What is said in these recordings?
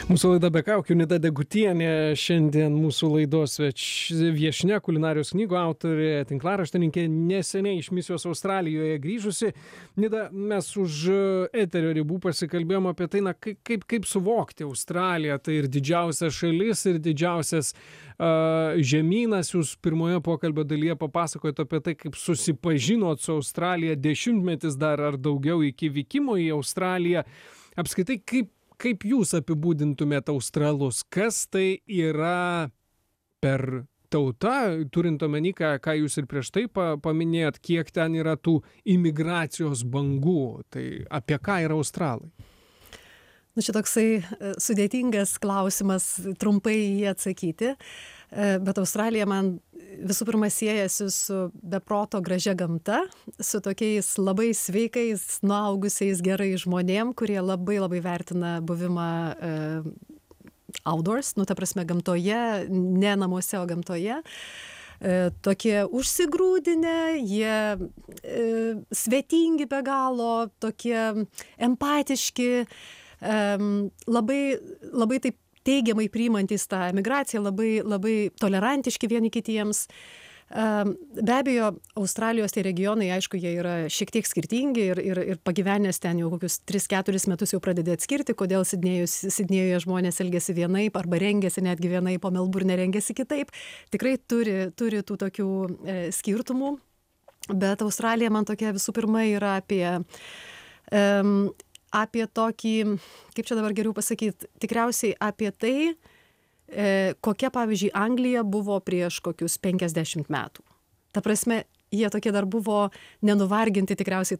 Mūsų laida be kaukių, Nida Degutienė, šiandien mūsų laidos viešnia, kulinarijos knygų autorė, tinklaraštininkė, neseniai iš misijos Australijoje grįžusi. Nida, mes už eterio ribų pasikalbėjom apie tai, kaip suvokti Australiją. Tai ir didžiausia šalis, ir didžiausias žemynas. Jūs pirmoje pokalbio dalyje papasakojate apie tai, kaip susipažinot su Australija, dešimtmetis dar ar daugiau iki vykimo į Australiją. Apskritai, kaip jūs apibūdintumėte australus? Kas tai yra per tauta, turint omeny, ką jūs ir prieš tai paminėjot, kiek ten yra tų imigracijos bangų? Tai apie ką yra australai? Čia toksai sudėtingas klausimas, trumpai jį atsakyti, bet Australija man visų pirma siejasi su beproto gražia gamta, su tokiais labai sveikais, nuaugusiais gerai žmonėm, kurie labai labai vertina buvimą outdoors, ta prasme gamtoje, ne namuose, o gamtoje. Tokie užsigrūdinę, jie svetingi be galo, tokie empatiški, labai, labai taip teigiamai priimantys tą emigraciją, labai, labai tolerantiški vieni kitiems. Be abejo, Australijos tie regionai, aišku, jie yra šiek tiek skirtingi ir pagyvenęs ten jau kokius 3-4 metus jau pradeda atskirti, kodėl Sidnėjuje žmonės elgesi vienaip arba rengiasi netgi vienaip, o Melburne rengiasi kitaip. Tikrai turi tų tokių skirtumų, bet Australija man tokia visų pirma yra apie tokį, kaip čia dabar geriau pasakyti, tikriausiai apie tai, kokia, pavyzdžiui, Anglija buvo prieš kokius 50 metų. Ta prasme, jie tokie dar buvo nenuvarginti tikriausiai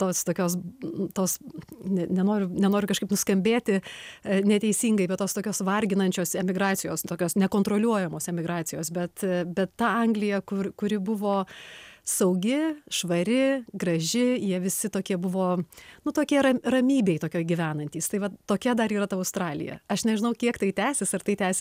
nenoriu kažkaip nuskambėti neteisingai, bet tos tokios varginančios emigracijos, tokios nekontroliuojamos emigracijos, bet ta Anglija, kuri buvo saugi, švari, graži, jie visi tokie buvo, tokie ramybėj tokio gyvenantys. Tai va, tokia dar yra ta Australija. Aš nežinau, kiek tai tęsis, ar tai tęsis